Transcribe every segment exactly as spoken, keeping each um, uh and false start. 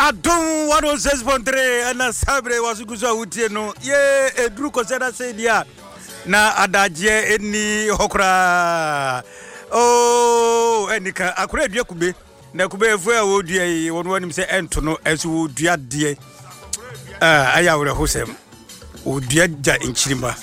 Adum one oh six point three ana sabre wasukuzo awutie no ye eduru koseda sedia na adaje eni hokra oh enika akura dua kube na kube efu a wodua yi wonu wanim se ento no esu wodua de ah aya wore hosem wodua ja enchirima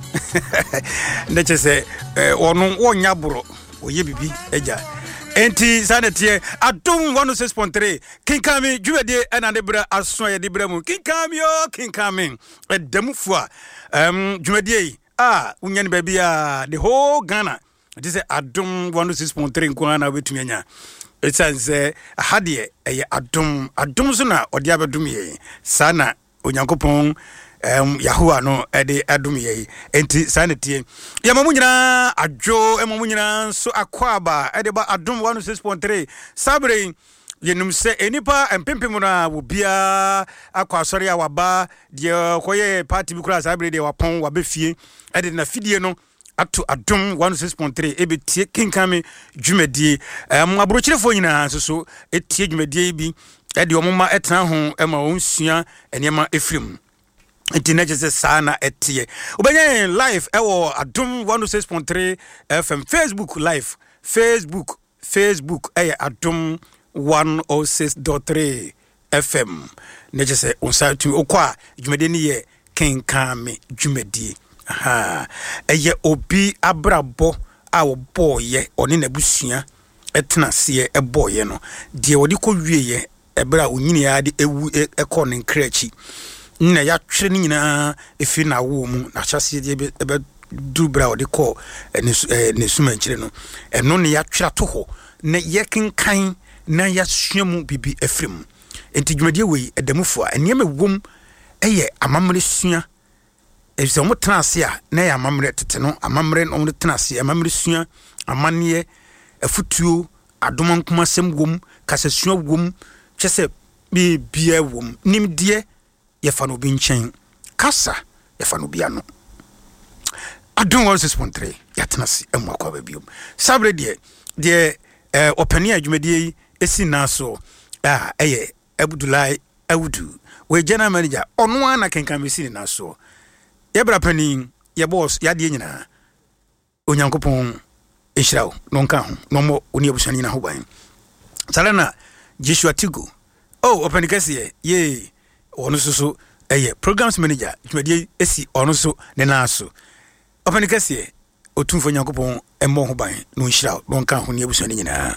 na chese wonu wonya boro oye bibi eja enti sanete Adum one oh six point three kinkami juwede ena debra aso ye debra mu kinkami yo kinkami edamufo um juwede ah unyani baby ah the whole Ghana it is Adum one oh six point three nkwana betumi anya it says ahade eye Adum Adum so na odi abedum ye sana onyankopon um Yahua no ede adum ye enti sanete ya mamu nyina adwo emamu nyina so akwaba ede ba Adum one oh six point three sabre yenum se enipa empempem na wo bia akwasori awaba de koye party bi kura sabre de wapon wabefie ede na fidie no ato Adum one oh six point three ebetie kinkame dwumadie um abrochirefo nyina so etie dwumadie bi ede omoma etena ho ema onsua enema efrim Internet sana etie. Ubanye live ewo Adum one oh six point three F M Facebook live. Facebook Facebook eh Adum one oh six point three F M. Neje se onsa tu okwa dwumade ni ye kenkame dwumadi. Aha. Eye obi abrabo a wo boye oni na busua etena se e boye no. De wodi ko wieye ebra onyini ya de ewu ekọ ne nkrachi. Na ya twere ni nyina efi na wo mu na chase de ebe dubra o de ko ne suma nkyire no eno ne ya twere to ho na ye kenkan na ya suamu bibi efrim enti dwumadie we edamufo a eniam ewom eye amamre sua ezo mo tenase a na ya amamre tete no amamre no mo tenase amamre sua amane afutuo adom nkoma sem wom kasasua wom kyese bi bia wom nimdie yefano binchen kasa yefano biano Adum one oh six point three yatenasi emwakwa babiom sabre de de eh opani adwumadie esi naso ah eye Abdullahi Awudu we general manager ono ana kenkan mesi naso yebra pani ye boss yade nyina onyankopon ehirawo no nka ho no mo oni abusani na ho ban salana Joshua Tigo oh opani kase ye ono so eye programs manager dwumadie esi ono so ne naso opani kase otumfo nyankopon emmo ho ban no nhira no nka ho ne abusani nyina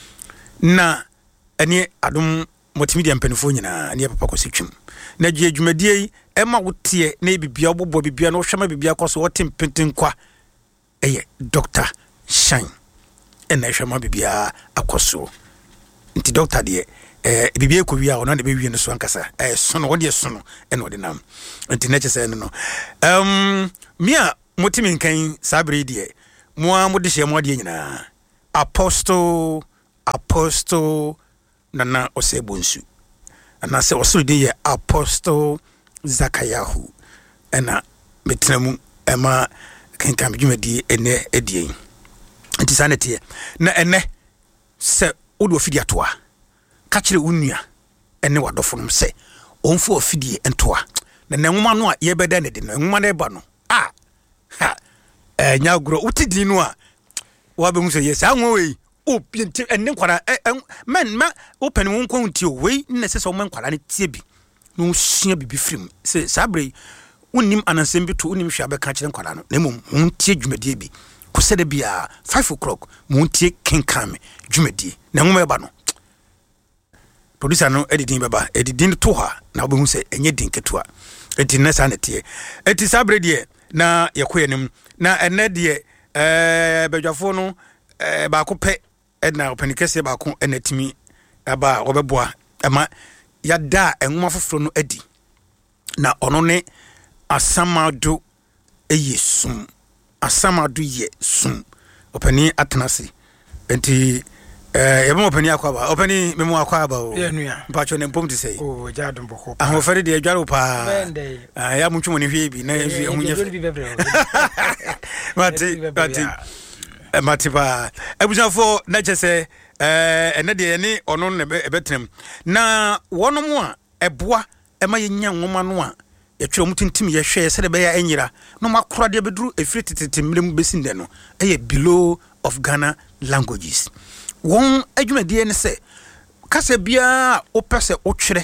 na ene Adum multimedia mpenfo nyina ne papa kositwim na dwe dwumadie emma wotie na bibia obobbo bibia no hwema bibia koso wotem penten kwa eye Doctor Shine ena hwema bibia akoso nti doctor de eh bibia ko wi a ona de be wi no so ankasa eh sono wode sono ena wode nam nti na chese no um mia motimi nkan sabre de mo a mo de hye mo de nyina apostle apostle nana osebonsu ana se oso de ye Apostle Zakayahu ena metnamu ema kenkan dwumadi ene edien nti sanete na ene se wode ofidi atoa ka kire unua ene wadofo se onfo ofidi entoa na nenwoma no a ye beda ne de no nenwoma na eba no ah ha eh nyagro utidi no a wa be hu se yes anwo we o piente ene kwara men ma open won kwonti o we na se so men kwara ne tie bi no sua bibi film se sabre unnim anansem bi to unnim hwa be ka kire kwara no na mum untie dwumadie bi kusede bia five o'clock muntie kenkame dwumadie na nwoma eba no producer no editing baba editing to ha na obehu se enye dinketua eti na sanete eti sabre de na yekoyenim na ene de eh badwafo no eh ba ko pe edna openikese ba ko enatimi aba obeboa ama yada enwoma foforo no adi na ono ne asamado eyesum asamado ye sum opani atenase enti eh yebo opani akwaba opani memo akwaba o mpacho ne mpom ti sei o jadum boko ah ho fere de adwaro pa ah ya muntwo ne hwe bi na yesu ehunye mati mati mati ba abusafo na chese eh ene de ne ono ne betrem na wono mu a eboa ema yenya nwoma no a yetwe omutintim ye hwe se de be ya enyira no makora de beduru efiri titetemlem besinde no eye below of Ghana languages won adwumade ne se kasa bia opese otwere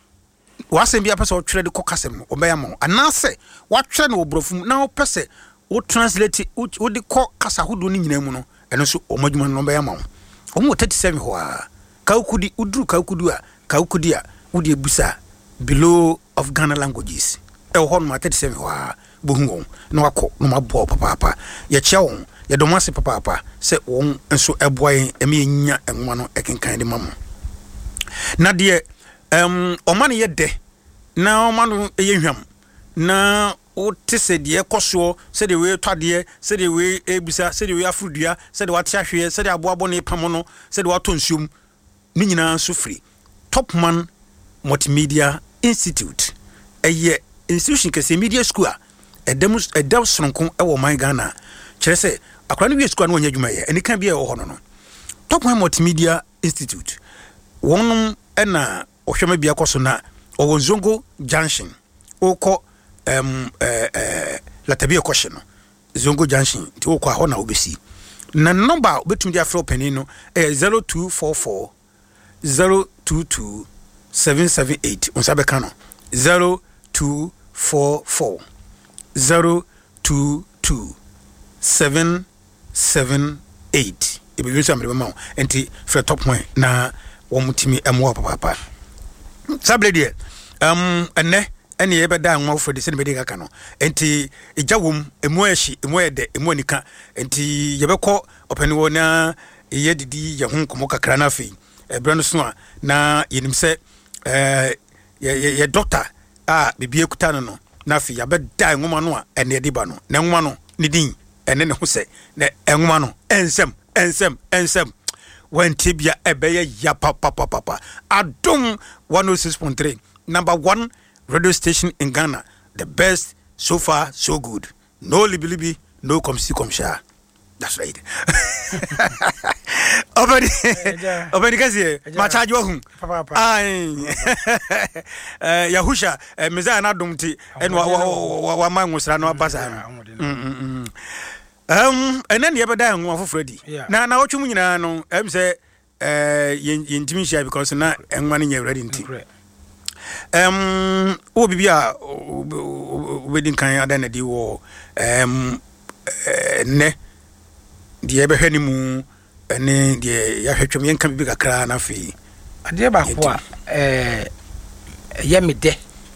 wasem bia pese otwere de kokasem no obeya mo anase watwere no obrofum na opese o translate o de ko kasa hodo ni nyina mu no eno so omadwuma no obeya mo omo thirty-seven ho a kaukudi udru kaukudu a kaukudi a wode ebusa below of Ghana languages e ho no thirty-seven ho a bohungo no akọ no mabo papa papa ye chia won ye domase papa papa se won enso eboy eme nya enwa no ekenkan de mamo na de um omane ye de na omano ye hwam na o tese de ekoso se de we twade se de we ebusa se de we afudua se de wate ahwe se de aboabo ne pamono se de wato nsuom ni nyina so free Topman Multimedia Institute eye institution kese media school a edem edem sonkon e wo man Ghana kire se akwa no wie school no nya dwuma ye eni kan bia e wo ho no no Topman Multimedia Institute wonum ena ohwema bia koso na Owonzongo Junction oko um eh eh latabia question no Zongo Junction ti oko aho na obesi na number obetum dia fro penny no eh zero two four four zero two two seven seven eight unsabe kano zero two four four zero two two seven seven eight e be yusa mbe ma enti fre top point na wo mutimi emwo papa papa sable die um ene ene ye beda anwa fo de se be de kaka no enti ejawom emu ehyi emu ede emu anika enti ye bekọ opani wo na ye didi ye hu komo kakra na afi ebra no so a na yenim se eh ye ye doctor a bibie kuta no no na afi ya beda nwoma no a ene de ba no na nwoma no ne din ene ne ho se na enwoma no ensem ensem ensem when tibia ebeye ya papa papa papa Adom one oh six point three number one radio station in Ghana, the best so far so good, no libilibi no komsi komsha. That's right. Obedi obedi kazi ma charge wo hu ai eh Yahusha meza na domti en wa wa man wosra no abasa mm um enen ye beda en afoforo di na na otwum nyina no em se eh yentimi share because na enwa ne nya ready nti um o bibia wedding kan ada na di wo um ne die be hwani mu ne die ya hwetwem yenka bibi kakra na fi ade ba ko a eh yemide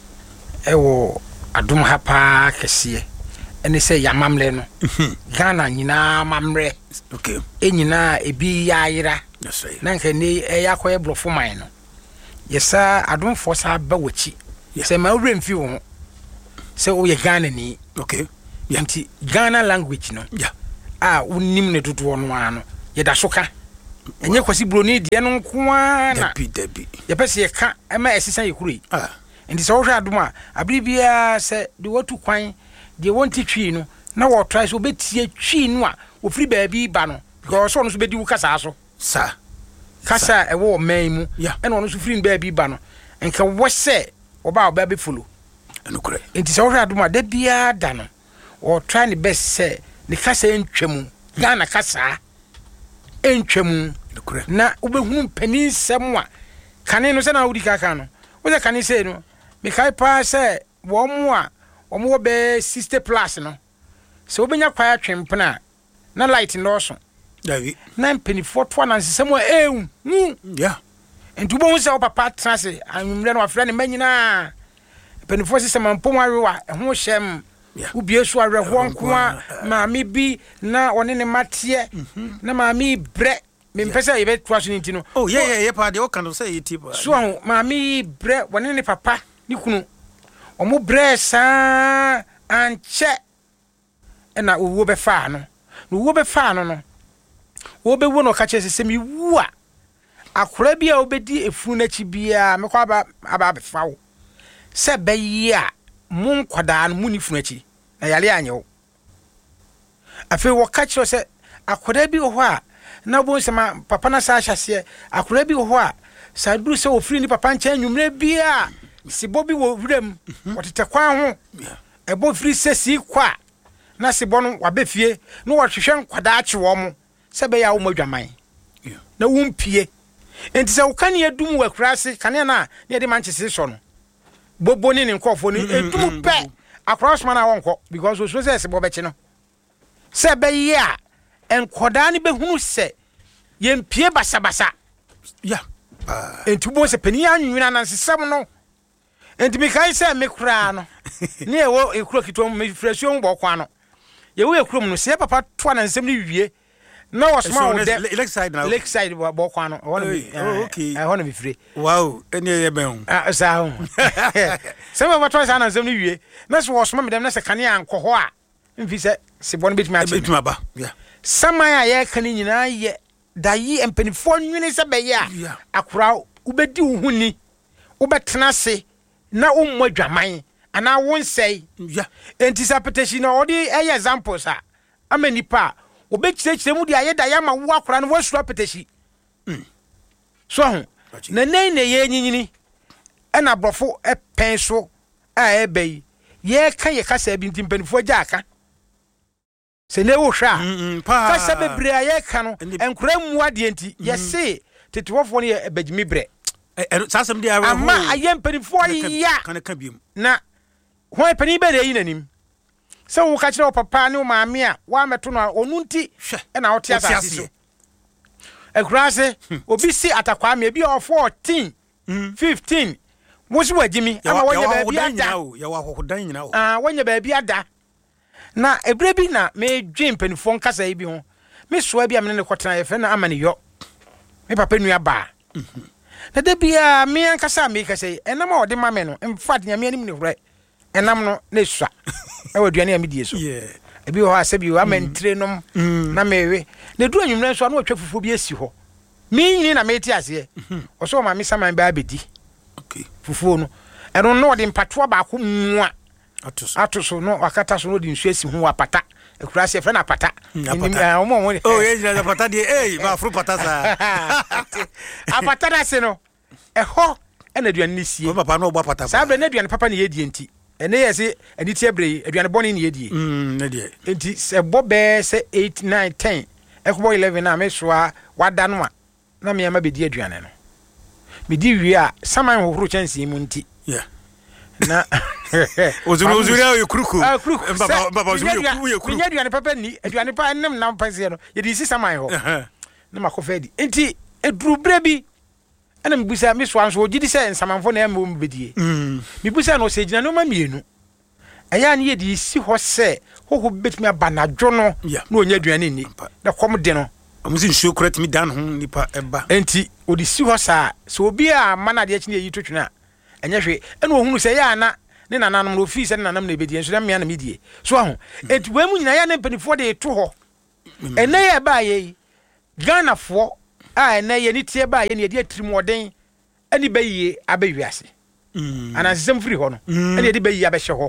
ewo Adom hapa kese ene se yamamle no Ghana nyina mamre okay enyina ebi yaira that's right na nke ne eyakoye blofo man no yesa Adom force ba wachi se ma wure mfi wo se wo ye Ghana ni okay yanti Ghana language no yeah ah unim ne dodo no ano ye da soka enye kwasi broni de no nkoa na debi debi ye pese ye ka ema esisa ye kuru ah ndi se wo hwa Adom a abribia se de watu kwan de wonti twi no na wo try so betie twi no a wo free baabi ba no because so no so bedi wu kasa so sa kasa e wo man mu e na no so free baabi ba no enka wo se wo ba wo ba be follow eno kure enti se wo hwa Adom a da bia da no wo try ne best se ne kasa entwemu Ghana kasa entwemu na ubehunu pani nsem a kane no se na wudi kaka no wo se kane se no me kai pa se wo mu a wo mu be sixty plus no se obenya kwa atwempena na light no so davi na mpani foto na nsem a ehu yeah entu bo se o papa trase anwumre no afre ne manyina mpani foto se mampom awewa eho hyem ubie so awerho nkoa maami bi na one ne matie na maami bre me mpesa ye betwa so nti no oh yeah yeah yeah pa de o kan say yiti pa so maami bre one ne papa ni kunu omo bre sa anche na owo be fa no no wo be fa no no wo be wo no ka chese se mi wu a akora bia obedi efunu na chi bia me kwa aba aba be fa wo se be ya mun kwada no muni funu achi na yale anyewo afi wo ka chiro se akoda bi ho a na bo sema papa na sa hyase akora bi ho a sa duru se ofiri ni papa nche nwumre bia si bobi wo wurem wotete kwan ho e bo firi se si kwa na si bo no wabefie no wohwehwe nkwada ache wo mo se be ya wo madwaman na wumpie enti se wo kan ye dum wa kurase kan na ne de manchese so no bobo ni ne nkofo ni edum pe across man a wonko because so say se bo be che no se be ye a enkoda ni be hunu se ye mpie basabasa ya enti bo se pani anwina na sesem no enti mi kai se me kura no ne e wo ekuro kito me frasuo bo kwa no ye wo ekuro mu no se papa to na nsem ni wie na wasma wo de lakeside na lakeside bo kwa no wona bi okay I wona bi free wow eni ye be hu ah sa hu se papa to na nsem ni wie na so wasma me dem na se kane anko ho a mfi se se bo no betimi a betimi aba yeah saman a ye kan nyina ye da yi empenifo nwini se be ye a akora ubedi wo huni ubetena se na ummo dwaman ana wonsei yeah enti sapetashi na odi eye examples a amanipa obekirekire mu dia ye da ya ma wo akora no wasura petashi mm so ho na nei ne ye nyinyini ana brofo epen so a ebe ye kan ye kasa bi ntimpanifo jaka se ne wo hwa kasa bebre aye ka no enkura mu ade enti ye se tetewofo ne ebagimi bre sasem dia wa ama aye mpanifo ya kan ka biem na ho epani be de yi nanim se wo ka kire wo papa ne wo maame a wa meto no onu nti e na wo tia asase so ekurase obi si atakwa me bi o fourteen fifteen musi wagimi ama wonye ba bi ada ya wa hohodan nyina o ah wonye ba bi ada na ebre bi na me dwen mpanifo nkasa yi bi ho me soa bi amene ne kotena ye fe na amane yo me papa nua ba na de bia me ankasa me kase enam a ode mame no mfa de nyame anim ne hore enam no na sua e waduane a me die so yeah ebi ho asabi wa mentre nom na mewe na du anwumre so na otwa fufu bi asi ho me nyini na me ti ase o so ma me saman ba abedi okay fufu no eno no ode mpatoa ba ko mua atoso atoso no akata so no de nsu asi ho apata ekurase fe na apata ni o mo mo oh ye na apata de eh ba fru pata sa apata da se no e ho e na aduane ni sie papa no gba pata sa bre na aduane papa ne ye die nti ene yesi eni tie bre aduane boni ne ye die mm na die enti se bobe se eight nine ten ekobo eleven na me soa wada no a na me ama be die aduane no me di wi a saman hohoro chansi mu nti yeah na ozuru ozuru ya yekruku ah kruku baba baba ozuru yekruku yekruku me aduane papa ni aduane pa nem na mpase no ye di si saman ho na makofedi enti eduru bre bi ana mbusa me so anso ogidi se nsamanfo na embo mbedie mm mbusa no se gina no ma mienu aya ne ye di si ho se hoho betumi abanadwo no na onya aduane ni na kom de no amuzi nsuo correct mi dan ho nipa eba enti odi si ho sa so obi a mana de akini yi totwena enya hwe ena ohunu se ya na ne nananom no fi se nanam na ebedie nso na me na medie so aho enti we mu nyina ya ne mpanifo de to ho ena ye ba ye Ghana fo a ena ye ni tie ba ye ne de atirimoden ani bayiye abawiase mm ana sesem firi ho no ani de bayiye abehye ho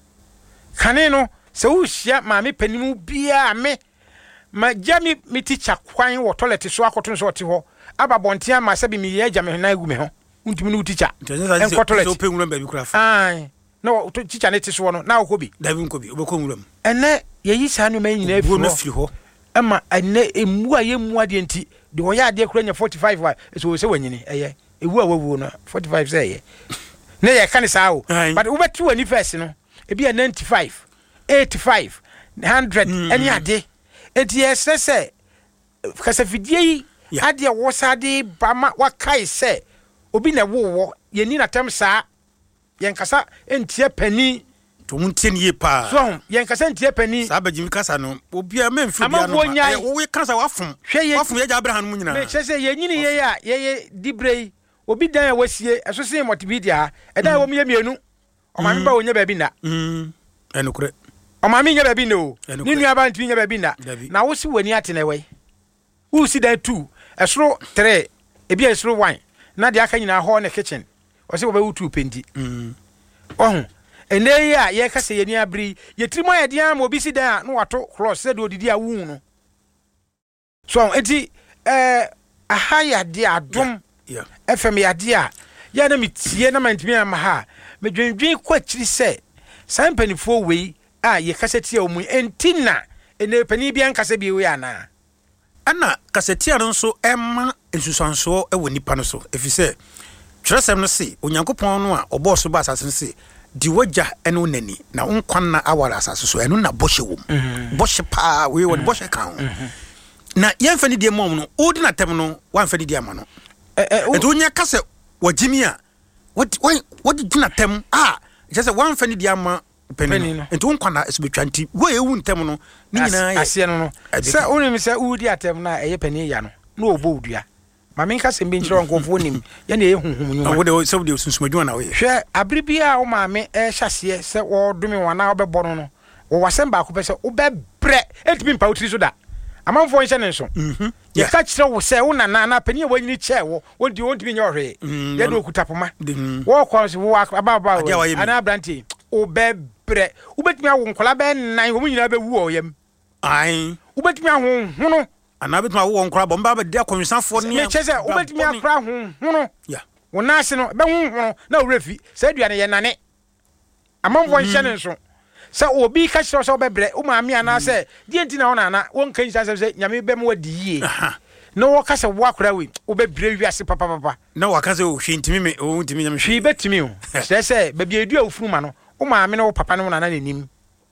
kane no se wo hia maame panimu bia me ma jami mi teacher kwan wo toilet so akoto so te ho aba bontia ma sabi mi ye jame na agu me ho untimi no teacher en ko toilet so pe nwuram ba bi kura fa ai no teacher ne te so no na okobi davi nkobi obeko nwuram ene ye yi sa no ma nyina fi ho fi ho ama ene emu a ye mu ade nti de wo ya ade kura nya forty-five wa so se wanyini eye ewu a wawu no forty-five say ye na ye kan sa o but wo betu wani first no e bia ninety-five eighty-five one hundred any ade enti ye se kasa fidie yi ade wo sa de ba ma wakai se obi na wo ye ni na tem sa ye nkasa entie pani to muntie ni pa so ye nkasa entie pani sa bagimi kasa no obi a memfi bia no wo ye kasa wafom wafom ye ja abraham mu nyina me se ye nyini ye ya ye ye dibrei obi dan wasie eso se multimedia e dan wo me mienu o ma me ba wonya ba bi na mm enukure o ma me nya ba bi no ni nua ba ntwi nya ba bi na na wo si wani atene we wo si dan two esoro three e bia esoro one na de aka nyina ho ne kitchen o se wo ba wutu pendi mm ohun ene ya ye ka se ye ni abri ye trimo ye dia ma obi si dan no wato cross se de odidi a wu no so enti eh aha ya de adom yeah F M ya de a ya na metie na mantimi ama ha medwendwen kwa kiri se san panifo wei a ye kaseti a mu entina ene pani bia nkasa bi we ana ana kasetia no nso ema ensusanso ewo nipa no so efise tresem no se onyankopon no a oboso ba asase no se di wagya ene onani na onkwanna awara asase so eno na boshe wom boshe pa we won boshe kan na yemfa ni die mom no odi na tem no wanfa ni die ama no eto onya kase wajimi a what what what did na tem ah just wanfa ni die ama penino eto onkwanna esbetwanti wo ewu ntem no ni nyina ase no no se onim se udi atem na eye pani ya no na obo odua ma me nka sembe nchiro nkofo nim ya na ehunhum nyuma wo de so de sunsumadwuma na wo ye hwe abribia o ma me e hyase se wo dome wana obebo no no wo wasem ba ko pese obebre etimi mpa utiri so da amanfo nhyɛ ne nso mhm ye ka kyerɛ wo sɛ wo nana na pani a wanyini kyɛ wo wodi wodi nya ɔhwe ye de okutapoma wo kɔ so wo ababa ana branti obebre ubetimi awo nkola be nan wo nyina be wu oyam ai ubetimi aho hono ana betimi awo nkola bomba be de akonsanfo ne me kyese ubetimi akra ho hono ya wo nase no be ho hono na orefi sa aduane ye nane amanfo nhyɛ ne nso sa obi ka kyerɛ sɛ obebre wo maame ana sɛ die ntina wo nana won kan nhyɛ sɛ nyame be mo wadi yie no wo ka sɛ wo akra we obebre wiase papa papa na wo ka sɛ wo hwe ntimi me wo ntimi nyame hwe betimi o sɛ sɛ ba bia edu afuruma no wo maame no wo papa no nana nanim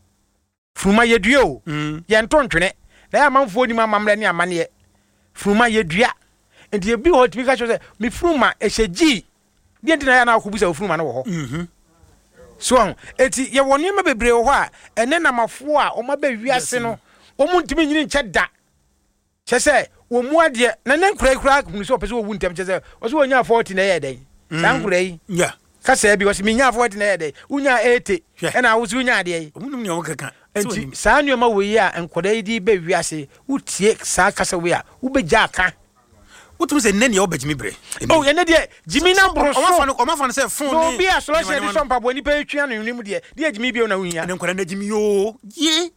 furuma yedua o ye nto ntwene na ya manfo ni mamamre ne amane furuma yedua enti ebi ho timi ka kyerɛ sɛ me furuma ehyeji die ntina ya na akobusa furuma no wo ho mhm so enti ye woni ma bebre wo ho a ene namafo a o ma ba wiase no o mu ntimi nyini nche da kyɛ sɛ wo mu ade na ne nkura kura kunu sɛ opese wo wu ntem kyɛ sɛ wo so wonya forty na ye den san nkura yi yeah kasa bi wo se minya forty na ye den unya eighty ɛna wo so unya ade yi omunum ne wo kaka enti saa nneoma wo yi a nkoda yi di ba wiase utie saa kasa we a wo begya aka utum se nne ne wo begimi bre oh ene de jimi na bro so o ma fa o ma fa se fon ni no bi a solo se di so mpabo ni pa etwa no nim de de jimi bi na wunya ne nkoda na jimi yo ye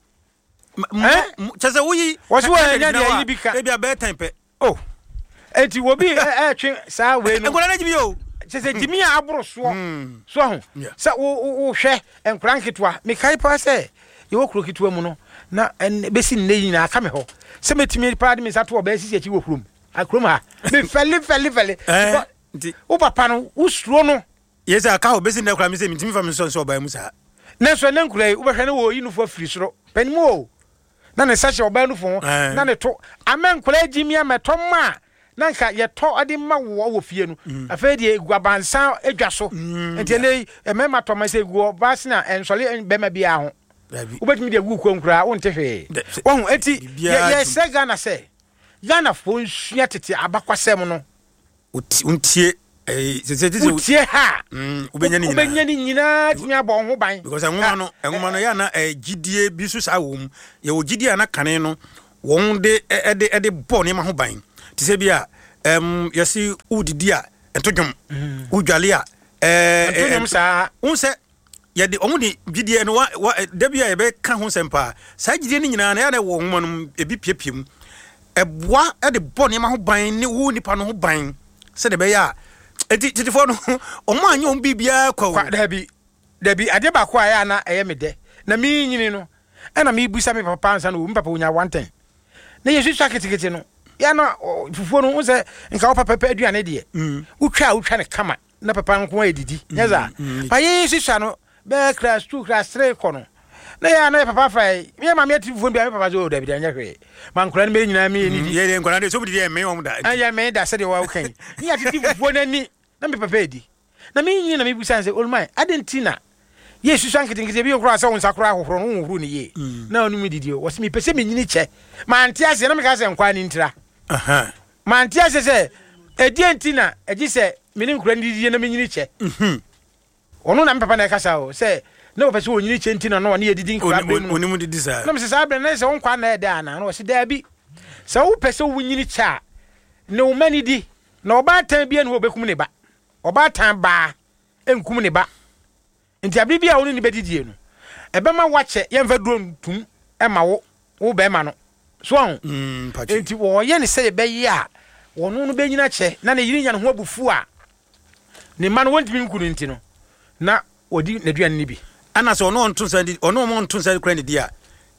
kyese wo yi wo so anya de yi bi ka e bia be time pe oh enti wo bi e twe saa we no nkoda na jimi yo kyese jimi a abro so so ho sa wo wo hwe enkran ketwa me kai pa se ye wo kuro ketwa mu no na besi nne yi na aka me ho se metimi pa de me sa to obesi achi wo kurom akrom ha me feli feli feli nti wo papa no wo suro no yes aka obesi nne kura me se mitimi fa me so so oba mu sa na so na nkura yi wo behwe ne wo yi no fo afiri soro panimu o na ne sache oba no fo na ne to amen nkura jimi ameto ma na nka ye to ade ma wo wo fie no afa die guabansan edwa so enti ne emema to ma se guo basina ensole bema bia ho ubetimi de gu ko nkura wo nte hwe wo eti ye se Ghana se Ghana fo nsua tete abakwasem no untie eh se se utie ha ubenya ni nyina ubenya ni nyina timi abon ho ban because enwoma no enwoma no ya na gidie bi so sa wom ye wo gidie na kane no won de ede ede bo ne ma ho ban ti se bia em yesi udidi a entodwom udwale a eh entodwom sa unse ye de omudi gidie no wa da bia ye be ka ho sempa sa gidie ni nyina na ya na wo ho no ebi piepiem eboa ede bo ne ma ho ban ne wo nipa no ho ban se de be ya eti titifo no omo anya on bibia kwa da bi da bi ade ba kwa ya na eye mede na mi nyini no e na mi busa me papa ansa no mi papa onya one ten na yesu twa ketekete no ya na fufuo no unse nka wo papa pa aduane de utwa utwa ne kama na papa nko edidi nyaza pa yesu twa no be class two class three kono na ya na papa fa me ma me tifo bi papa zo da bi da nya hwe man kura ne me nyina me ni ye de nkora de so bi de me wo da anya me da se de wa kan ni ya tifo na ni na me papa edi na me nyina me busa nse olmai adentina yesu sanketinkete bi okura sa wonsa kura hohoro no hohoro ni ye na onu mi didi o wose mi pese me nyini che ma antia se na me ka se nkwa ni ntira aha ma antia se se edientina eji se me ni nkura ni didi na me nyini che mhm onu na me papa na ka sa o se na wo pese wo nyini che ntina no ne edidi nkura be mu oni mu didi sa na me se sa bre na se won kwa na e da na no wose da bi se wo pese wo nyini cha ne wo mani di na oba tan bia ne wo bekum ne ba oba tan ba enkum ne ba nti abibia woni ne bedidie no ebe ma wache ye mfa duro ntum e ma wo wo be ma no so on mm pachi enti wo ye ne say be ye a wono no be nyina che na ne yiri nya no ho abufu a ne man wontimi nkuru nti no na odi na duan ni bi ana so ono onto sandi ono mo onto sandi kra ne dia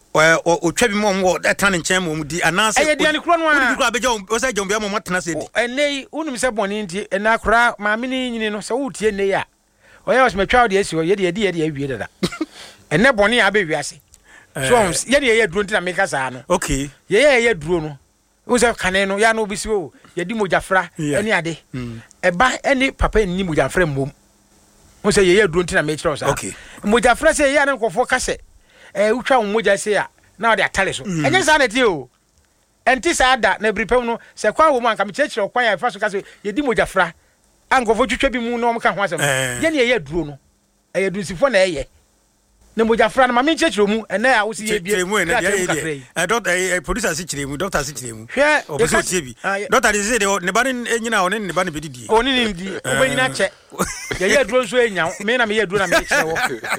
o twa bi mo mo etana nchen mo di ana se e dia ne kro no a odi kra be jom o say jom bia mo matena se di enei unum se boni nti na kra ma me ni nyini no se wutie nei a oya was metwa de asi ye de de de awie dada enne boni a be wiase so ye de ye duro nti na me kasa no okay ye ye ye duro no wo se kane no ya no bi si o ye di mojafra eni ade e ba eni papa eni mojafra mom wo se ye ye duro nti na me kira o sa okay mojafra se ye na nkofo kase eh utwa moja se ya na de atale so enye sa na ti o enti sa ada na bripem no se kwa wo mu anka me kire kwan ya fa so kase ye di mojafra ankofo twetwa bi mu no mo ka ho asem ye ne ye duro no e ye dunsifo na ye na mojafra na ma me kire mu ena ya wo si ye bi e doctor e producer si kire mu doctor si kire mu hwe o so tie bi doctor dey say ne ba ne nyina o ne ne ba ne bedidi o ne ne di o be nyina che ye ye duro so enya me na me ye duro na me kire wo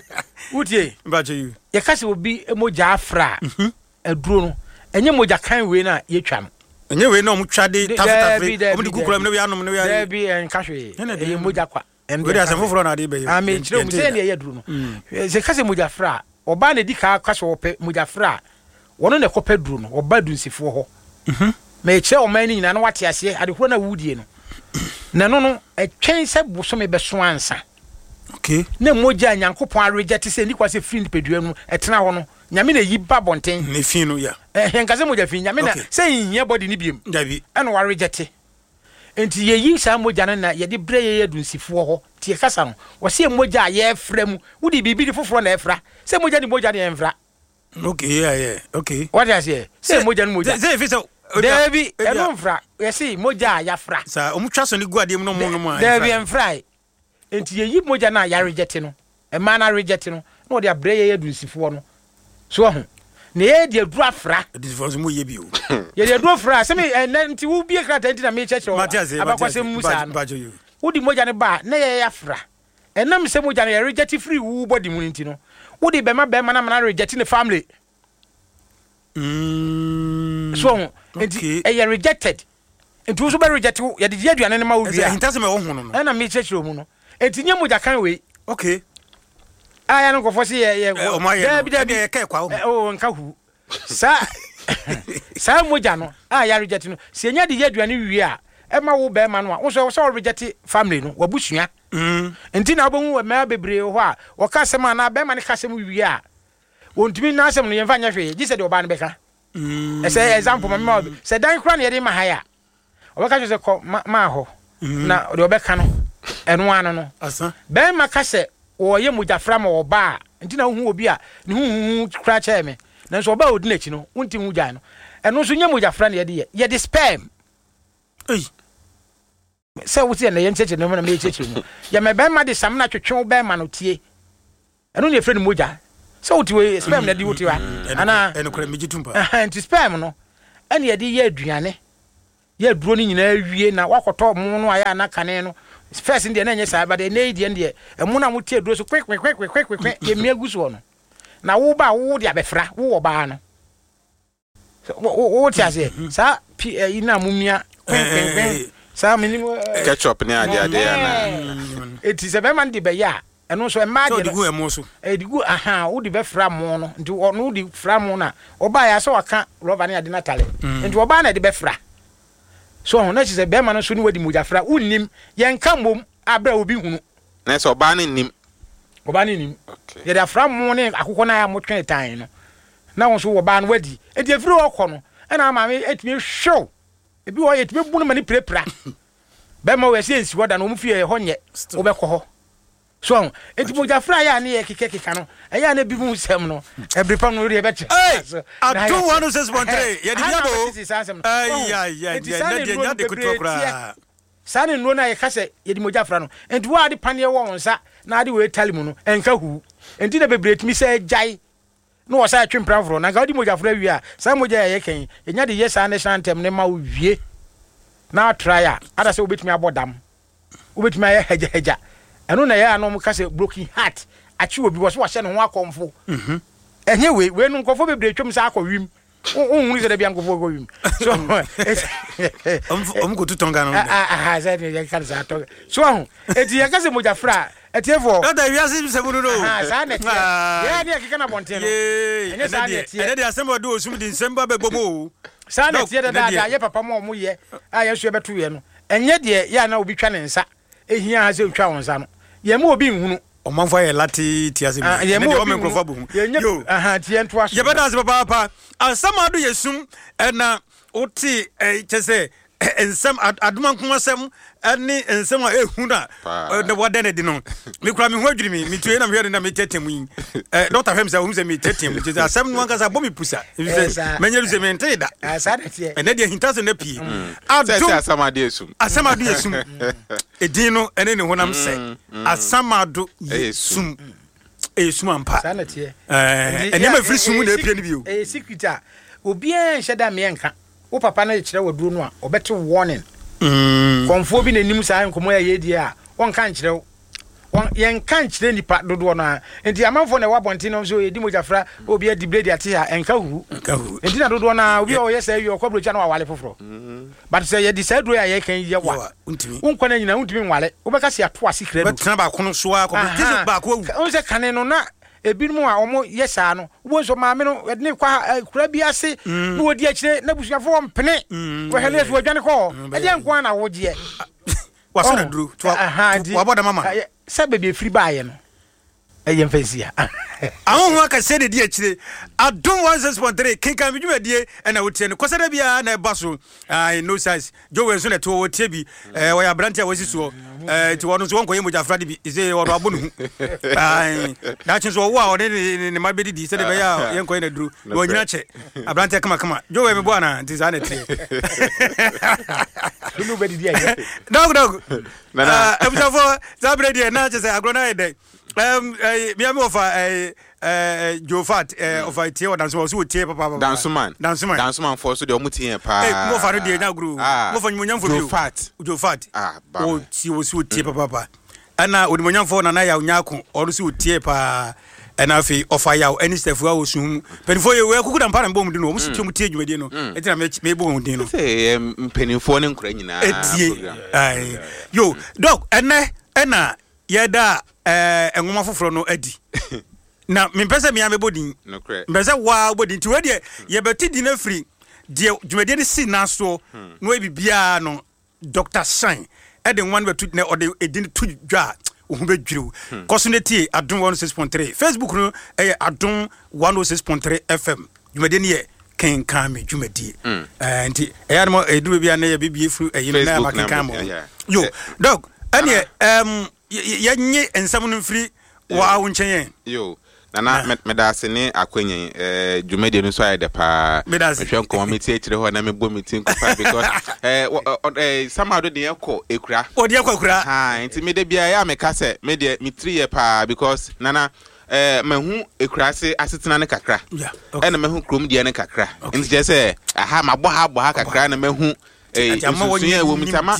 utie ba che you ye kase obi moja afra aduro no enye moja kan we na ye twa no enye we na omtwade tafetafe omdi kukura me we anom ne we ya bi en kahwe ye moja kwa we dey asem foforo na dey be a me kire mu se ne ye aduro no se kase moja afra oba na di ka kase ope moja afra wono ne kope duro no oba dunsifo ho mhm me kire o man ni nyina na wate ase ade horo na wudie no na no no etwen se boso me beso ansa okay na moja nyankopon arejete se ni kwase free pedua no etena ho no nyame na yi ba bonten ne fi no ya eh henkaze moja fi nyame na se yin body ni biem dabi eno warejete enti ye yi sa moja na na ye de bre ye yadunsifo ho tie kasa no wo se moja ye fra mu wudi bibi di foforo na efra se moja ni moja ni enfra okay yeah yeah okay what I say se moja ni moja se fi so Debi eno enfra ye se moja ya fra sa omtwa so ni guade mu no mo no mo Debi enfra enti ye yi moja na ya reject no e ma na reject no no de abre ye yadunsifo no so ho na ye de aduru afra disforce mo ye bi o ye de aduru afra se me enti wo bie krata enti na me cheche abakwase musa no wo di moja ne ba na ye afra enam se moja na ye reject free wo body mu enti no wo di be ma be ma na na reject ne family mm so ho enti e ye rejected enti wo so be reject ye de ye aduane ne ma wo wi a enta se me wo hu no no na me cheche mu no enti nye moja kan we okay aya no kofo se ye ye o ma ye bi de ka kwa o nka hu sa sa moja no aya reject no se enya de ye aduane wi a e ma wo be ma no a wo so so reject family no wabusua mm enti na obo hu ma bebre ho a wo ka se ma na be ma ne ka se mu wi a wontumi na asem no ye mfa nya hwe ji se de oba no be ka mm e say example ma ma se dan kura na ye de ma ha ya o ka se ko ma ho na de obe ka no eno ano no asa be ma ka se o ye mujafra ma oba enti na hu obi a ne hu kura che me na so oba odi na chi no wonti hu jan no eno so nye mujafra na ye de ye de spam ei se wuti na ye ncheche no na me cheche mu ye me be ma de sam na twetwe be ma no tie eno ne frɛ ni moja se wuti we spam na di wuti wa ana eno kura mijitumpa enti spam no ene ye de ye aduane ye aduro ni nyina awie na wakoto mu no aya na kane no first in the na nyesa ba de na edi ende e mu na mu tie aduro so kwek kwek kwek kwek kwek ye miagu so no na wo ba wo de abefra wo wo ba no wo wo ti ase sa ina mu mia kwek kwek kwek sa minimo ketchup ni ade ade na eti se be man de be ya eno so e ma de so digu e mo so e digu aha wo de be fra mo no nti no di fra mo na wo ba ya so waka rubber na ade na tale nti wo ba na de be fra so ho na chi se be ma no so ni wadi mujafra unnim ye nka mom abra obi hunu na so ba ni nim oba ni nim ye da fra mo ne akokọ na ya mo twen tan no na won so wo ba no wadi e di afiri okọ no e na ma me etimi show e bi wo ye etimi bu no mani prepra be ma we se ensi woda no mo fie ho nye wo be kọ ho so ho eti mujafra ya ne ye keke keka no e ya na bi mu sem no e bripa no re be che I do one oh six point three ye di yabo ai ai ai na de nya de kutokra sane no na ye kase ye di mujafra no enti wo ade pane wo wonsa na ade we tali mu no enka hu enti na bebret mi se jai no wo sa twempra fro na ga di mujafra wi a sa moja ye ken ye nya de ye sa national anthem ne ma wie na try a ada se obetumi abodam obetumi aye heja heja eno na ye anom kase broken heart achi obi wo so wo hye no ho akomfo mhm enye we we no nkofo bebret twem sa akọ wim unhu se da bia nkofo go wim so om ko tutonga no ah ah za ne ya kan za to so ho eti ya kase moja fra etiefo da wi ase se bu no ah za ne ya ne kika na bonte no enye sa ne ene de asem odo osum di nsemba be gbomo sa ne tie da da ye papa mo mo ye ah ye so ye beto ye no enye de ya na obi twa ne nsa ehia ha se twa won nsa no ye mo obi nhunu omanfo ye lati tiase me ye mo obi nkrofo bu yo aha tie nto aso ye beda ase papa papa asama do yesum na oti eh chese ensem aduma nkomasem ani ensem a ehu na na wada ne di no me kura me ho adwiri me me tue na me hwede na me tetem yi eh doctor Fem say o se me tetem chese asem no ankasa bo me pusa menyeru se me nteda asa de tie ene de hintaso na pie adum asama de esum asama do yesum edin no ene ne honam se asama do yesum esum ampa sa na tie eh ene ma free sum na epie ni bio eh secret a obi en hyeda me enka wo papa na kire waduro no a obete warning mm konfo bi na nim sa nkomo ya yedi a won kan kire won yen kan kire nipa dodo no a enti amanfo na wabonti no so yedi mojafra obi adi blade ate a enka hu enka hu enti na dodo na obi o yesa wi okobro cha na wale foforo but say yedi say duro ya ye kan ye wa untimi won kwana nyina untimi nwale obeka se ato ase kire do betena ba kono so a ko tizo ba ko won se kane no na ebinumu a omo yesa no wo so maame no ne kwa kura bi ase no wodi akire na busuafo mpene wo hele so adwane ko e de nko na wo je waso na duru to wa boda mama sa bebe efiri baaye no e ye mfesia ahun ho aka se de di akire adon one six point three kinkan bi dwumadie e na wotie no kosada bia na e baso ai no size jowe so na to wotie bi eh wo ya brantia wosi so eh ti wono so won koye moja frade bi ise wono abonu ai da chin so wo a woni ne mabedi di se de be ya yen koye na duru wo nyina che abrantia kama kama jowe me bo ana ti za na tie no bedi di ya dog dog na e busa fo za bredi na che se agrona e de um mi am offer eh eh Jofat eh offer tie o dance so tie papa papa dance man dance man dance man for so de omutie pa eh mo fa no de na guru mo fa nyunyam fo bio Jofat Jofat ah ba o ti o so tie papa papa ana odimonyam fo na na ya nyako o so tie pa ana fi offer ya any step wa osum penifo ye we kukuda mpara mbom di no mo so tie mu tie dwumade no etina me me bo mu di no say penifo ne nkura nyina etie ai yo dog ene ena yeda eh enwoma foforo no adi na me pese me amebodin no correct me pese wa bodin ti we de ye beti di na free de dwumade ne si na so no e bibia no Doctor Shine e de one betu ne ode edin tu dwa ohun be dwiru kosoneti adon one oh six point three Facebook no e adon one oh six point three F M dwumade ne ye ken kan me dwumadi eh nti e ya no eduru bia na ye bibie fru e yin na makan mo yo dog ane um ya nye ensam no mfiri wa awonchen yo nana medase ne akwenyen eh dwumade no so ayede pa mehwe nko meti akire ho na mebo meti nko pa because eh eh somehow de yeko ekura odi yeko ekura ha enti me de bia ya meka se me de mitri ye pa because nana eh mahu ekura se asetena ne kakra eh na mahu krom de ne kakra enti je se aha mabo ha bo ha kakra na mahu eh susuye wo mitama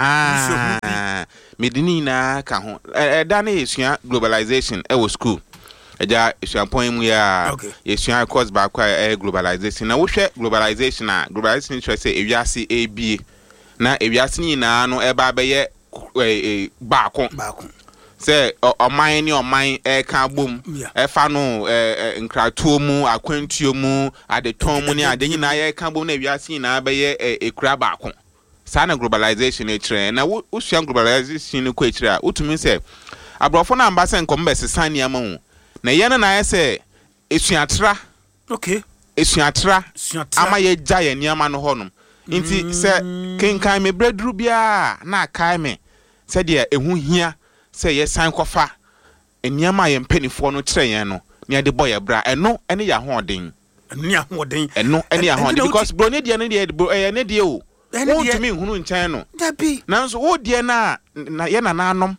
ah medini na ka ho eh da na yesua globalization e wo school eja esuapon mu ya yesua course ba kwa eh globalization na wo hwe globalization na globalization try say ewiase A B na ewiase ni na no e ba be ye eh ba ko ba ko say oman ni oman e ka bom e fa no eh nkratuo mu akwantuo mu adeton mu ni ade nyina ye ka bom na ewiase ni na be ye ekura ba ko sana globalization e kire na wo sua globalization ni ko e kire a utumi se abrofo na ambase nkom be sesane ama hu na ye na na se esuatra okay esuatra ama ye gya ye niama no honum nti se kenkan me bredru bia na kai me se de ehu hia se ye san kofa eniama ye mpanifo no kire ye no ne de boy bra eno ene ya hoden ene ya hoden eno ene ya hoden because bro ne de ne de e ne de o won't me hunu nchen no dabi nanso wo de na na ye na nanom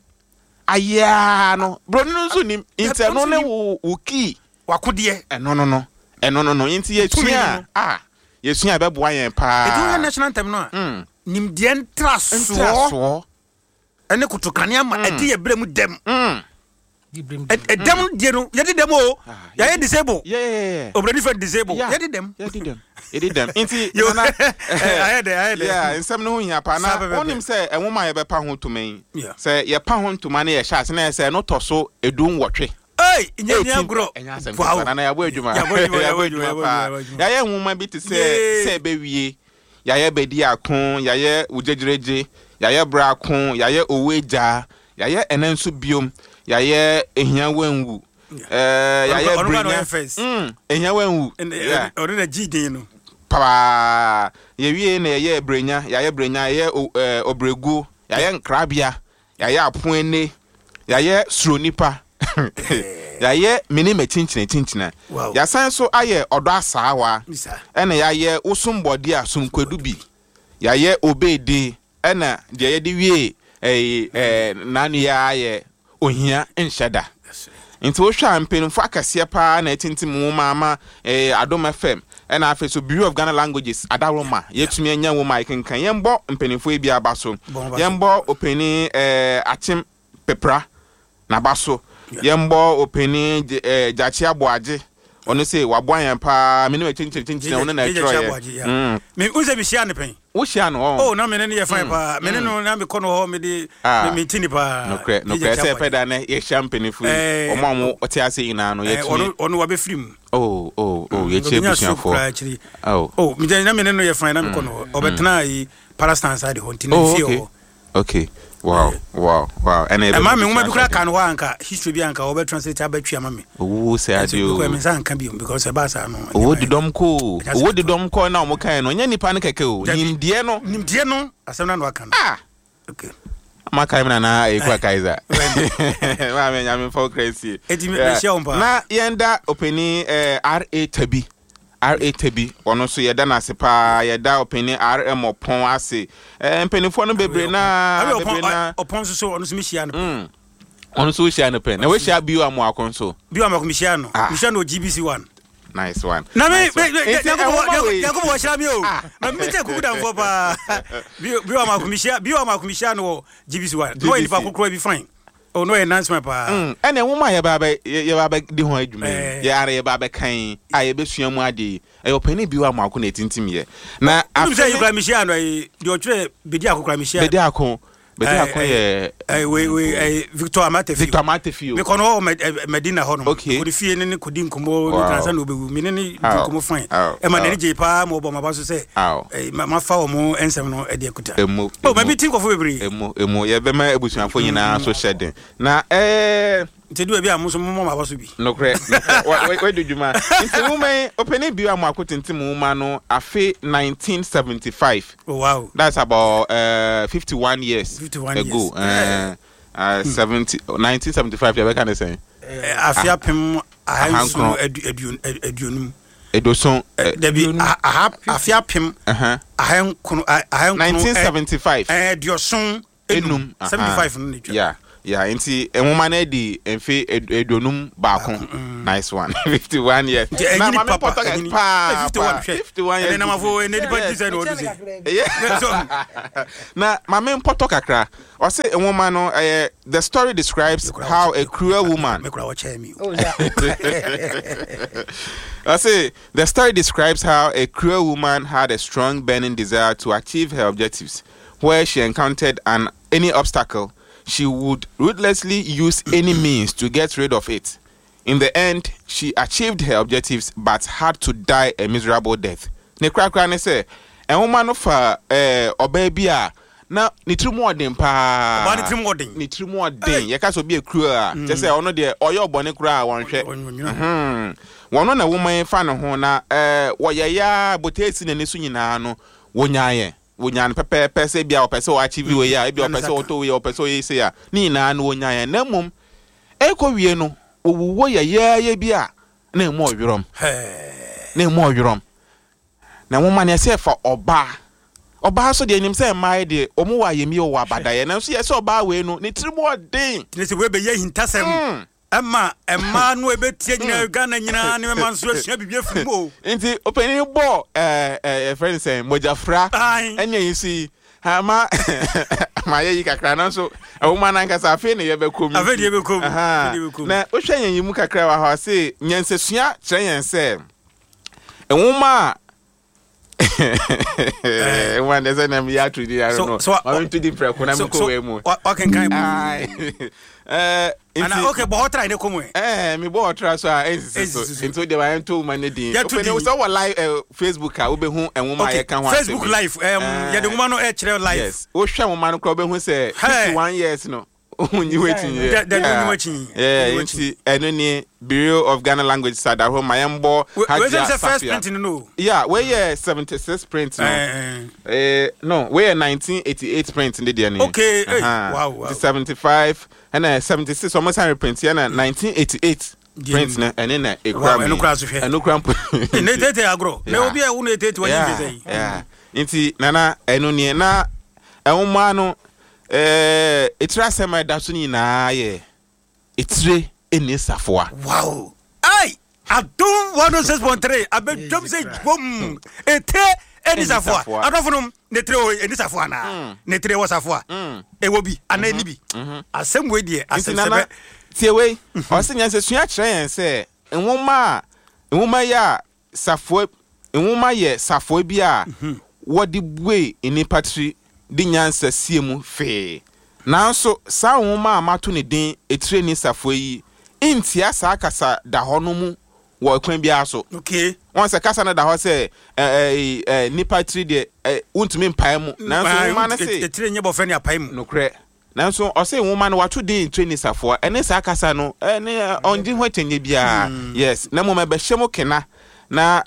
aya no bro no so ni inte no ne wo ki wakode e no no no e no no no inte ye tua ah ye tua be boa yen pa e do national anthem no a nim de entra so ene kutokane ama e de ye bremu dem Dem de no, yedi dem o. Ya ye disable. Yeah, yeah, yeah. Obredi for disable. Yeah. Yedi dem. Yedi dem. Yedi dem. Inti Yo. I had it, I had it. Yeah, nsem no hia pa na onim say enwoma ye be pa ho ntoma yi. Say ye pa ho ntoma na ye sha ase na say no toso edun wotwe. Hey, nyanya gro. Wow. Na ya bo adwuma. Ya bo adwuma, ya bo adwuma. Ya ye nwoma bi te say say be wie. Ya ye be di akon, ya ye ujejireje, ya ye bra akon, ya ye oweja, ya ye enenso biom, ya ye ehia wanwu. Eh, ya ye brenya. Mm, ehia wanwu. Yeah. Ori na G D no. Pa ye wie na ye brenya, ya ye brenya, ye obregu, ya ye nkrabia, ya ye apoene, ya ye sronipa. Ya ye mini me chinchine chinchine. Ya san so aye odo asawa. Ena ya ye usumbodi asumkwedu bi. Ya ye obedi ena je ye di wie eh eh nanu ya ye ohia enhyeda. Nti wo hwa mpenfo akase pa na tintim wo mama eh Adom F M ena afi so Bureau of Ghana Languages adaroma yetumi anya wo mai kenkan yembo mpenfo e bia baso yembo openi eh achim pepra na baso yembo openi eh jachi aboaje ono say waboan pa me no chinchin chinchin ono na tro ye mm me unse bi hia ne pen wo hia no oh na me ne ye fine pa me ne no na me kono ho me di me mitini pa no kre no kre say peda na ye champagne fu omo omo oti ase ina no ye tumi ono ono wa be film oh oh oh ye che busia fo oh oh me na me ne no ye fine na me kono obetena yi Palestine side ho ntini fio okay wow wow wow and e ma me wo bi kura kan ho anka history bi anka obe translate abetwa ma me oh say adio ko me san kan bi because e ba sa no oh di dom ko oh di dom ko na mo kan no nya nipa ne keke o nimdie no nimdie no asem na no aka ah okay ma kai na na e kwa kaiza ma me nya me for crazy eti me share on pa na yenda openi eh R A Tabi R A Tabi ono so yeda na sepa yeda openi R M opon ase eh mpenifo no bebre na bebre na opon so so ono so mi hia no mm ono so hia no pen na we hia biwa mo akonso biwa mo hia no mi hia no G B C one nice one na me yakubu wa hia mi o na mi te kuku dan fo pa biwa mo hia biwa mo hia no G B C one no ni pa kokoro bi fine oh no announcement pa mm ene wo ma ye ba ba ye ba ba di ho adwuma ye are ye ba ba kan a ye besua mu ade e opani biwa mo akọ na tintim ye na afẹ you mi share no e di otwe bedi akokra mi share bedi akọ bedi akọ ye eh we we Victor Amatefio Victor Amatefio me kono Medina ho no ko di fie ne kodi nkomo ni transa no obewu me ne ni nkomo fine e ma ne je pa mo bo ma ba so se eh ma fa o mo ensem no e de akuta emo oh ma bi tin ko fo bebre emo emo ye be ma ebusuafo nyina so hyeden na eh ntedu e bi amuso mo ma ba so bi no kre we do juma nti woman openi bi am akotintim woman no afi nineteen seventy-five oh wow that's about uh fifty-one years fifty-one ago years. uh, uh seventy nineteen seventy-five they can say afia pem ahanso eduon eduonum edoson debi afia pem aha ahan kono ahan nineteen seventy-five eh dioson enum seventy-five no ne yeah yeah inti enwoma na di enfe edonum baako nice one fifty-one years na ma me poto pa fifty-one years na ma fo ne di pa design o do na ma me poto kakra o say enwoma no eh the story describes how a cruel woman I say the story describes how a cruel woman had a strong burning desire to achieve her objectives where she encountered an any obstacle she would ruthlessly use any means to get rid of it. In the end, she achieved her objectives but had to die a miserable death. Ne kra kra ne say, "E woman no fa eh obabia na ni trimu odin pa." Ba ni trimu odin. Ni trimu odin. Ye ka so be a cruel a. Just say ono de oyo obone kra won hwe. Mhm. Wono na woman fa no ho na eh wo ye ya botesi na ne su nyina no wonyaye. Wonyan pepe pese bia opese o achieve we ya e bia opese o to we opese o yese ya ni na na wonyan na mum e ko wie no owuwo ya ya ya bia na mu owirom na mu owirom na wo man yese fa oba oba so de enim se mai de omu wa yemi o wa badaye na so yese oba we no ni trimu odin ni se we be ye hintasem Emma, Emma, no betie nyina Ghana nyina ne man so asua bibia fumo. Nti openi bo eh eh friend say mojafra enya yisi ha ma ma ye kakra na so e wo ma na nkasa afi ne ye be kom afi ne ye be kom na o hwe yen yimu kakra wa ha se nyansesua kire yen se e wo ma eh one day na me ya trudi I don't know I'm to the preko na me ko we mu o kan kan eh ana okay but try ne komo eh me bo try so ensis so into the one to man dey open so what live Facebook a wo be hu enwoma ye kan ho Facebook live um ye de nwoma no e kire live yes wo hwe nwoma no ko be hu say fifty-one years no onyi wetin ye da onyi wetin eh inti eno ni Bureau of Ghana Language sada ho mayembo hajia we first print no yeah we yeah seventy-six print no eh no we nineteen eighty-eight print ndi dey okay wow wow seventy-five and uh, seventy-six almost one hundred print and uh, nineteen eighty-eight print na and then a crime and ukra so hwe and ukra ne tete agro na obi e wonu tete wa yin dey yeah inti nana eno ni na enwoma no eh etira sema da so ni na ye etire eni safoa wow ai adum one oh six point three abedwom say bom ete eni safoa adofunum ne tre o eni safoa na ne tre wo safoa e wo bi ana ni bi asem we die asem sebe tie we o se nyanse sua kire yen se enwoma enwoma ya safoa enwoma ye safoa bi a wodi bue eni patri di nyansa siemu fe nanso sa nwoma amato ne din etire ni safoa yi intia sa kasa da hono mu wo kwan bia so okay won se kasa na da ho se eh eh nipa tiri de untumi mpae mu nanso nwoma na se etire nye bofani apae mu nokre nanso o se nwoma na wato din training safoa ene sa kasa no ene onji ho tenye bia yes na mo me be hyemo kena na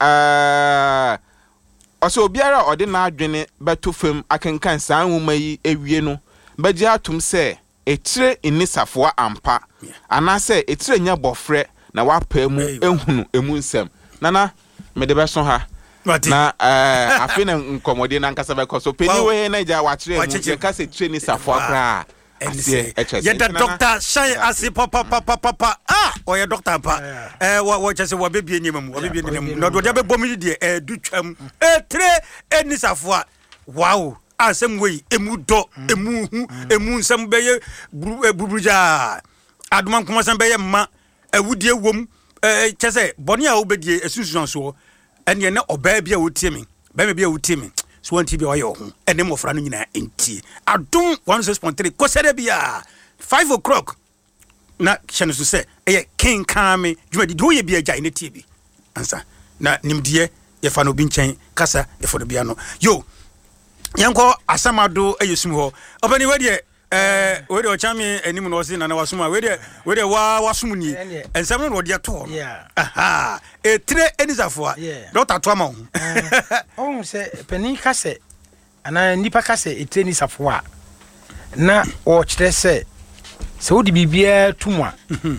eh o se obiara ode na adwene beto fam akenkan sa nwoma yi ewie no beji atum se etire ini safoa ampa anase etire nya bofre na wapa mu ehunu emu nsem nana me de beso ha na eh afi na nkomode na nkasa be koso peniwe na ja wachire mu ka se etire ni safoa kra ase ye da doctor shine ase papa papa papa ah o ye doctor pa eh wo chese wo bebie nyem wo bebie nyem na do de be bomi de eh dutwam etire eni safoa wow asem we emu do emu hu emu nsem beye buruja aduma kuma sam beye ma awudie wom eh chese boni a obedie esusuan so ene ne oba bia wotie me ba me bia wotie me so wanti bia oye ho ene mofra no nyina enti adum one oh six point three kosere bia five o'clock na chene so se eye king kame dwumadi do ye bia jai ne tie bi ansa na nimdie ye fa no bi nchen kasa ye fo do bia no yo yanko asamado ayesum ho obani we de eh we de ochami enim no se na na wasuma we de we de wa wasum ni ensam no de to aha etire enizafoa doctor to ama ho oh se peni kase ana nipa kase etire ni safoa na o kire se se wodi bibia tumwa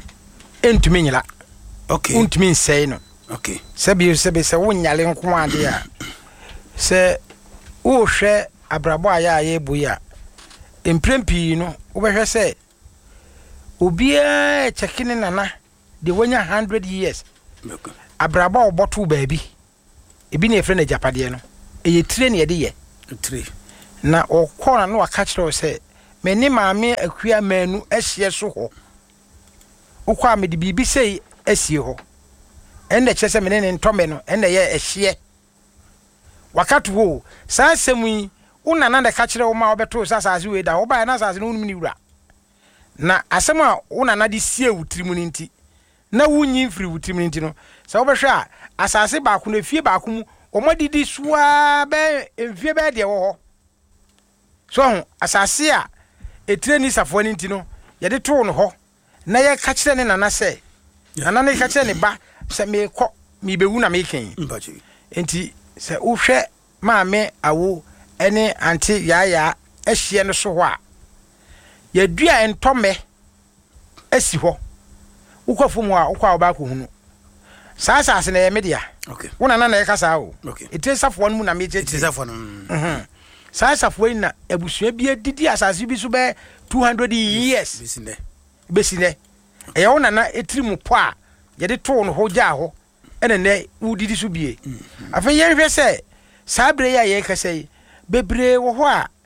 entumi nyila okay untumi nsei no okay se bi se be se wonyale nko ade a se wo hwe abrabo aya aye boya emprempi no wo be hwe se obia chekine nana de wonya one hundred years okay abrabo oboto baabi ebi na efre na japade no eye tire na ye de ye tire na okona no aka kire se me ni maame akua manu ahye so ho ukwa me de bibi sei asie ho ende chese me ne ntome no ende ye ehye wakati wo saa semu una na de ka kire wo ma obeto sasase we da wo ba na sasase no unum ni wura na asem a una na de sie wutirimu ni nti na wunyi mfiri wutirimu ni nti no sa wo behwe a asase ba ko na fie ba ko mu o modidi soa be mfie be de wo ho so ho asase a etire ni safo ni nti no ye de to no ho na ye ka kire ne nana se nana ne ka kire ne ba se me kɔ me bewu na me ken mbachi enti se uhwe maame awo ene anti yaya ehye no so ho a yadua entome asi ho ukofo mu a ukwa oba ko hunu saa saa se na ye media okay wona na na ye kasa o okay ite safo no mu na me je ite safo no mhm saa safo ni na abusua bi adidi asase bi so be two hundred years besine besine e wona na etiri mu po a ye de to no ho gya ho ene ne udidi so bie afa ye hwe se saa bre ya ye kasa yi bebre wo ho a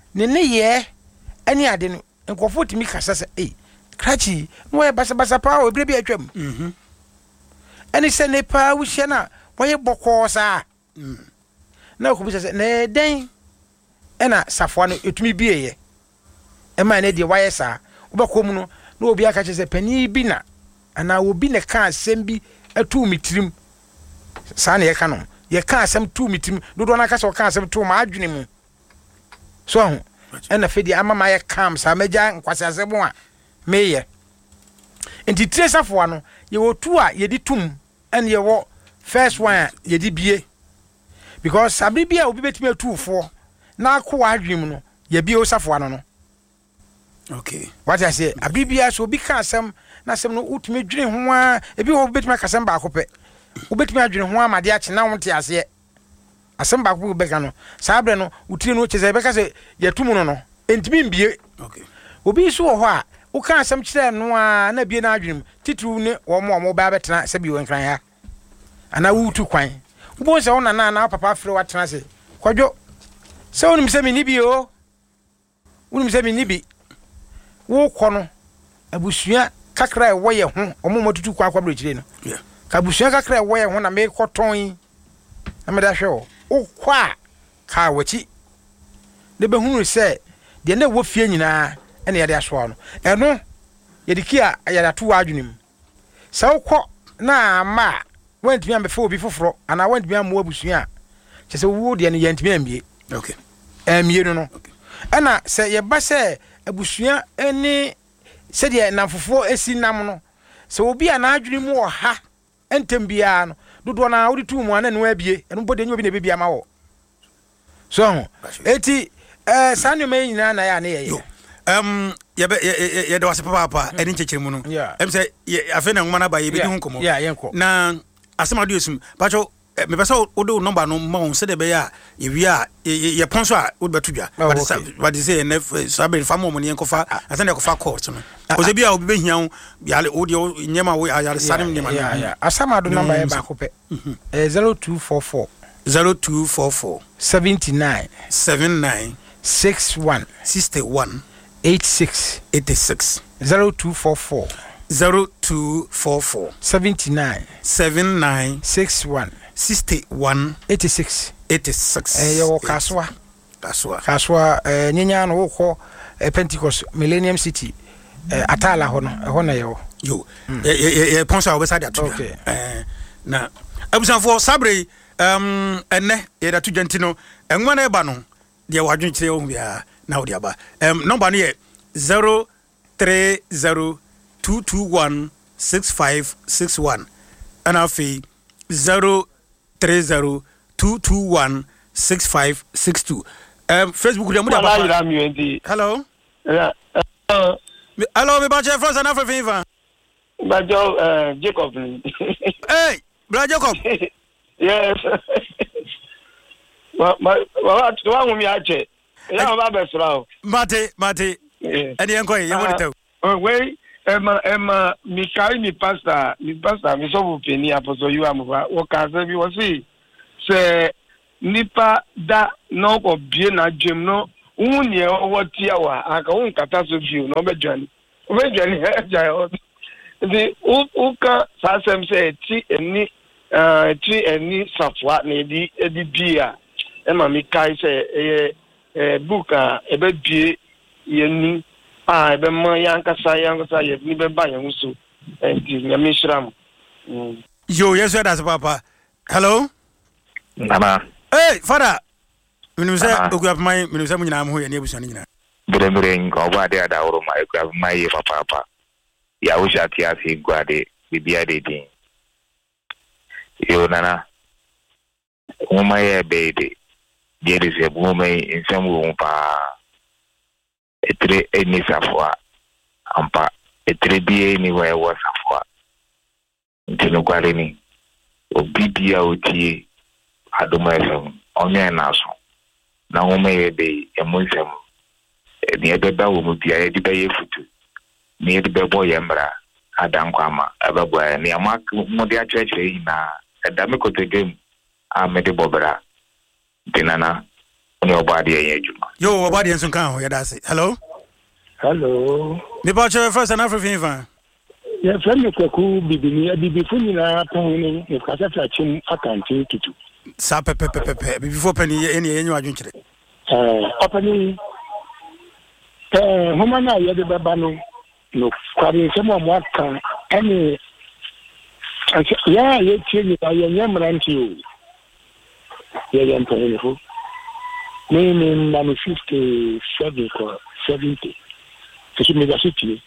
ne ne ye ani ade no nkofo timi kasa se eh krachi no ye basa basa pa o bi atwam mhm ani se ne pa wo hye na wo ye bokko sa mm na ko bi se ne den ena safo no etumi bieye e ma ne de waye sa wo bako mu no na obi aka che se pani bi na ana obi ne ka asem bi atu mitirim sa na ye ka no ye ka asem tu mitirim do do na ka se ka asem tu ma adwene mu so ho ena fedi ama ma ye kam sa meja nkwase asem a meye enti tresafo no ye wo tu a ye di tum ene ye wo first one ye di bie because sabri bia obi betimi atu fo na akwa adwene mu no ye bie osafo ano no okay what I say abibia so bi ka asem na asem no utumi dwene ho a ebi wo betimi ka asem ba akopɛ wo betimi adwene ho amade a che na wonte ase asem ba akopɛ be ka no sabre no utire no cheze be ka se yetum no no entimi mbie okay obi so wo ho a wo ka asem kire no a na bie na adwene titru ne wo mo mo ba betena se bi wo nkran ya ana wo tu kwan wo bo se wo na na na papa frɛ wa tena se kwadwo se wonim se mi ni bi o wonim se mi ni bi wo kono abusua kakra e woye ho omo matutu kwa kwa brechire no yeah ka abusua kakra e woye ho na me koton na me da hwe wo wo kwa ka wachi de be hunu se de na wo fie nyina ene ya de aso no eno ye dikia ya da to adwunim sa wo kɔ na ma wantimi ambefa obi foforo ana wantimi ammo abusua kyese wo de ne yantimi ambie okay ambie no no ana se ye ba se abusua eni se de na fofo esi nam no se obi ana adwene mu oha entem bia no dodo na wo tu mu ana no abie eno bode nyi obi na bebia ma wo so eti eh sanu me nyina na ya na ye um ye be ye de wase papa papa eni nchechire mu no em se afa na ngoma na ba ye be di hu komo na asema do esum pacho me pesa o do number no ma on se de be ya ye wi a ye ponso a wo betu dwa but say ne sabe famo mo ne enkofa asana enkofa court no o se bia obi be hia wo ya le o de nyema wo ya le sanem nyema ya ya asama do number e ba ko pe eh zero two four four zero two four four seventy-nine seventy-nine sixty-one sixty-one eighty-six eighty-six zero two four four zero two four four seventy-nine seventy-nine sixty-one sixty-one eighty-six eighty-six eh yo kaswa kaswa kaswa eh nyenya no wo eh, Pentecost Millennium City eh, atala ho no ho na yo yo eh eh ponso we side atu eh na abusanfo sabre um enne ye da tu gentino enwa na eba no de wadwen kire wo bia na wo de aba um number no ye zero three zero two two one six five six one and afi zero three zero two two one six five six two um Facebook de mu da papa hello yeah uh, hello me ba che France na Africa fa ba jo uh, Jacob hey bra Jacob yes ma ma wa tu wa ngumi ache ya ba be sra o mate mate eni enko ye mo de oh wait Emma Emma mi kai mi pastor mi pastor mi so bu peni apostle you am wo ka se bi wo si se nipa da no ko bie na dwem no unye wo tia wa aka un kata so bi no be dwani o be dwani he ja o di u u ka sa sem se ti eni eh ti eni safwa na di edi bia Emma mi kai se eh eh buka e be bie yeni ah be mo yankasa yankasa ye ni be ba yan so enti nyame hyiram yo yes that's papa hello Nana hey father minimum say okuya mai minimum say munyina am ho ye ne abusuan nyina bere bere nko ba de ada woro mai okuya mai ye papa papa ya wo shati asi guade bibia de din yo nana o mai e be de de de se bu mai ensam wo pa etre eni safwa ampa etre bie ni wa wa safwa ntino kwale ni obibia otie adoma efem onye na so na homa ye be emonsem ni ebeba wo mu bia ye dibe ye futu ni ye dibe bo ye mbra adankwama ababo ni amak mo dia church na edame kotegem a me de bobra dinana no body in you. Yo, body and some kind of that's it. Hello? Hello. Me about your first and African fan. Yeah, friend of Kaku, Bibi, Bibi Funina, Pony, if Casata Chin, I can't take it. Sapa pepe pepe before penny any annual drink. Uh, opening. Uh, Homana, Yadi Babano, no, carrying someone what can any. Yeah, you're changing. I am Ranty. Yeah, I'm telling you. Name in fifty-seven or seventy. So, me the city.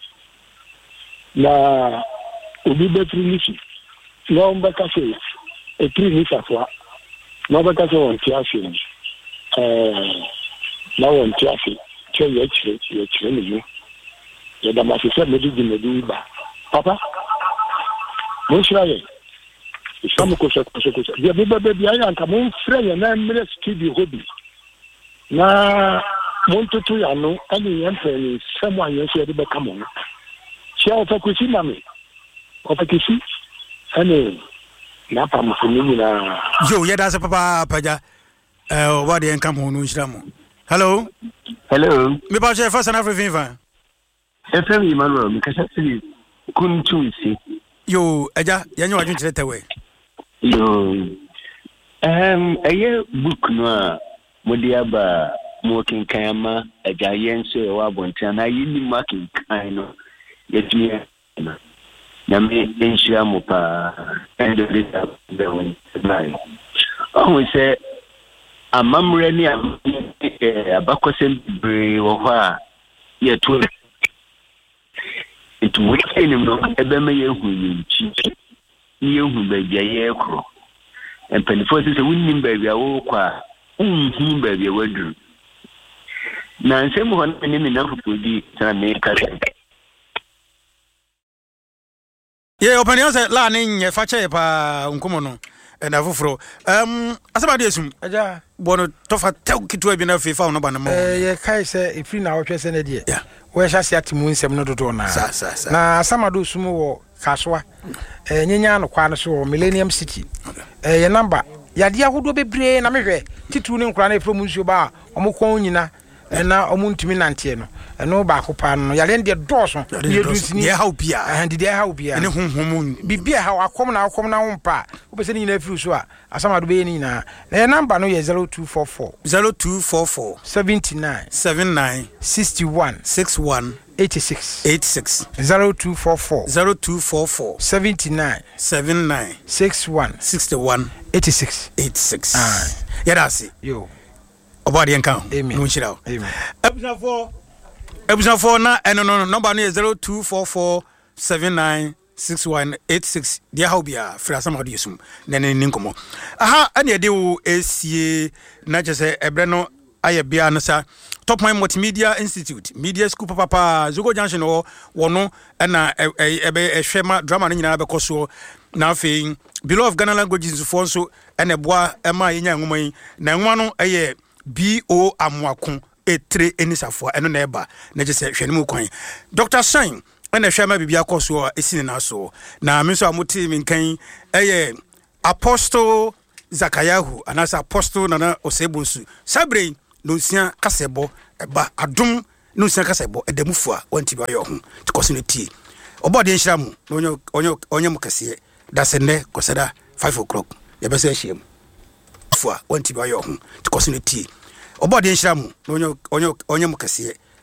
Na ubi betri nisi. Na umba kase. Etri nisa kwa. Na umba kase wantiasi. Eh, na wantiasi. Che yechire, yechire niyo. Yada masisa medu di medu iba. Papa? Mwenshira ye. Isamu kosa kosa kosa. Dia biba bebi aya anka mwenshira ye na mre studio hobby. Na montutu ya no ani yempe ni semu anyenso ya dibe kamo no chia ofakusi mami ofakusi ani na pa mfumini na yo ya da se papa paja eh what the income no nshiramu. Hello? Hello. Me ba che first and African fan. Efem Emmanuel mi kasa sili kuntu isi. Yo eja ya nyu adwun kire tewe. Yo. Um eye book no Modiaba Mokin Kayama, a giant say, Wabontan, I need marking kind of yet me. Yami Inshamupa and the little the line. Oh, we say a mum really a Bacosin Bray or Ha, yet to it would him no Ebema who you cheat. You who baby a year crow. And Pennyforce is a winning baby, a walk. Mhm baby wedu na nsemu ho na ni na fupudi sana me kasa ye opinion say la ni nye fa che pa nkomo no na fufuro um asaba de esum aja bono tofa tew kitwa bi na fifa no ba na mo eh ye kai se ifri na wo twese na die yeah we sha se atimu nsem no dodo na sa sa sa na asama do sum wo kaswa eh nyenya no kwa no so wo Millennium City eh ye number yade ahodo bebre na mehwe titu ne nkura na efro mu nsuo ba omukon nyina na omuntimi nante no eno ba kopa no yale ndie doso ye dusini ye how bia eh ndie how bia ene honhom bibia ha akom na akom na wompa obese nyina efiri so a asama do be nyina na ye number no ye zero two four four zero two four four seventy-nine seventy-nine sixty-one sixty-one eighty-six eighty-six zero two four four zero two four four seventy-nine seventy-nine sixty-one sixty-one eighty-six eighty-six ah yeah that's it yo obadi enkan no nchira amen ebusa four ebusa four na eno no number no zero two four four seventy-nine sixty-one eighty-six dia how bia fra sama do yesum na ne ninkomo aha ane de wo esie na chese ebre no aye bia no sa Top Point Multimedia Institute Media School papa Zogo Junction wo wono na ebe ehwema drama no nyina be koso na afei below of Ghana languages for so ene boa ema yenya nwoma yi na nwoma no eye B O Amwako etre enisafo eno na eba na je se hwene mu kwan Doctor Shine ene hwema bibia koso esini na so na me so amoti mi nkan eye Apostle Zakayahu anasa Apostle Nana Osebunsu sabre no sia kasebo eba adum no sia kasebo edemufu a wanti ba yo ho tikoso ne tie obode nhiramu onye onye onye mukase da sene kosada five o'clock ye be se hiem fu a wanti ba yo ho tikoso ne tie obode nhiramu onye onye onye mukase